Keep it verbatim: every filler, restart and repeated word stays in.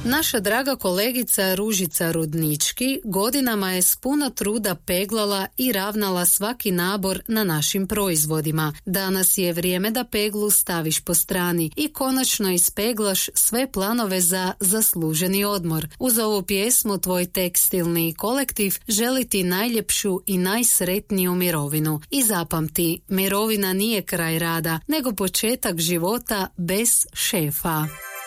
Naša draga kolegica Ružica Rudnički godinama je s puno truda peglala i ravnala svaki nabor na našim proizvodima. Danas je vrijeme da peglu staviš po strani i konačno ispeglaš sve planove za zasluženi odmor. Uz ovu pjesmu tvoj tekstilni kolektiv želi ti najljepšu i najsretniju mirovinu. I zapamti, mirovina nije kraj rada, nego početak života bez šefa.